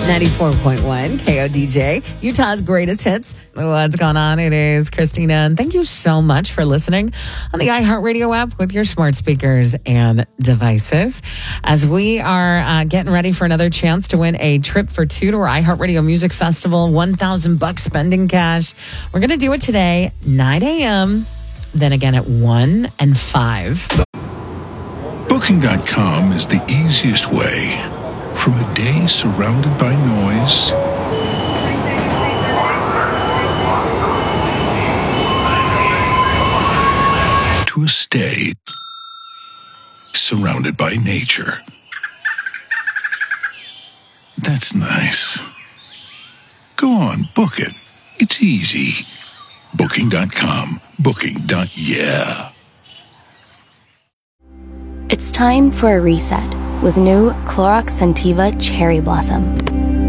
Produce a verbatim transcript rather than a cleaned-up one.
ninety-four point one K O D J, Utah's greatest hits. What's going on? It is Christina, and thank you so much for listening on the iHeartRadio app with your smart speakers and devices. As we are uh, getting ready for another chance to win a trip for two to our iHeartRadio Music Festival, one thousand bucks spending cash. We're going to do it today, nine a.m., then again at one and five. Booking dot com is the easiest way. From a day surrounded by noise to a stay surrounded by nature. That's nice. Go on, book it. It's easy. Booking dot com. Booking. Yeah. It's time for a reset with new Clorox Scentiva Cherry Blossom.